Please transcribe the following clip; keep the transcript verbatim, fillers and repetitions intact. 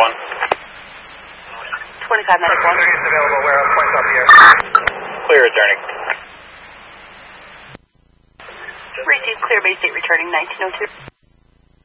one. twenty-five medic one. Available, where are points up here? Clear, returning. Receive clear base eight returning nineteen oh two.